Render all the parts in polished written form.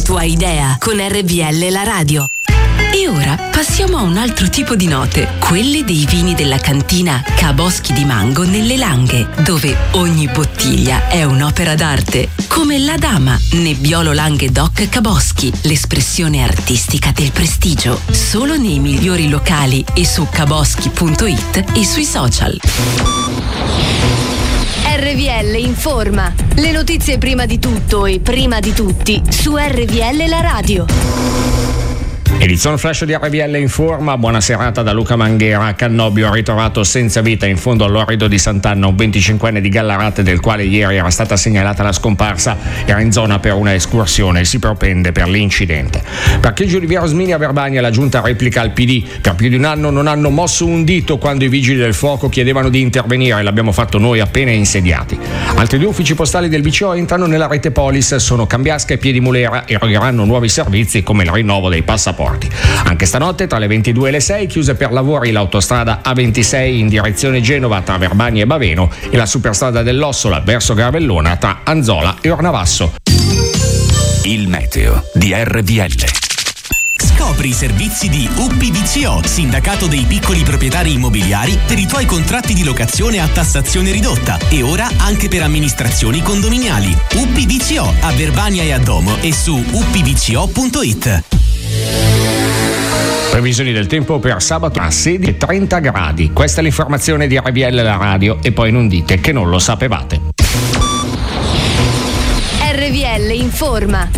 tua idea con RVL la radio. E ora passiamo a un altro tipo di note, quelle dei vini della cantina Ca' Boschi di Mango nelle Langhe, dove ogni bottiglia è un'opera d'arte. Come la Dama, Nebbiolo Langhe Doc Ca' Boschi, l'espressione artistica del prestigio. Solo nei migliori locali e su caboschi.it e sui social. RVL informa. Le notizie prima di tutto e prima di tutti su RVL la radio. Edizione flash di RVL Informa, buona serata da Luca Manghera. Cannobio ha ritrovato senza vita in fondo all'Orido di Sant'Anna un 25enne di Gallarate, del quale ieri era stata segnalata la scomparsa. Era in zona per una escursione e si propende per l'incidente. Parcheggio di Via Rosmini a Verbania, la giunta replica al PD. Per più di un anno non hanno mosso un dito quando i vigili del fuoco chiedevano di intervenire, l'abbiamo fatto noi appena insediati. Altri 2 uffici postali del VCO entrano nella rete Polis, sono Cambiasca e Piedimulera, erogheranno nuovi servizi come il rinnovo dei passaporti. Anche stanotte tra le 22 e le 6 chiuse per lavori l'autostrada A26 in direzione Genova tra Verbania e Baveno e la superstrada dell'Ossola verso Gravellona tra Anzola e Ornavasso. Il meteo di RVL. Scopri i servizi di UPVCO, sindacato dei piccoli proprietari immobiliari, per i tuoi contratti di locazione a tassazione ridotta e ora anche per amministrazioni condominiali. UPVCO a Verbania e a Domo e su upvco.it. Previsioni del tempo per sabato a 16 e 30 gradi. Questa è l'informazione di RVL la radio e poi non dite che non lo sapevate. RVL informa.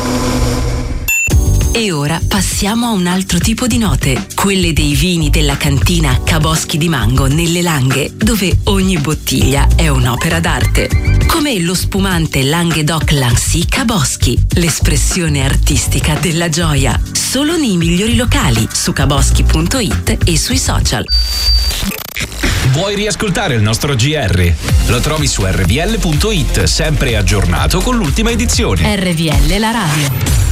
E ora passiamo a un altro tipo di note, quelle dei vini della cantina Ca' Boschi di Mango nelle Langhe, dove ogni bottiglia è un'opera d'arte. Come lo spumante Langhe Doc Lancy Ca' Boschi, l'espressione artistica della gioia. Solo nei migliori locali, su caboschi.it e sui social. Vuoi riascoltare il nostro GR? Lo trovi su rvl.it, sempre aggiornato con l'ultima edizione. RVL la radio.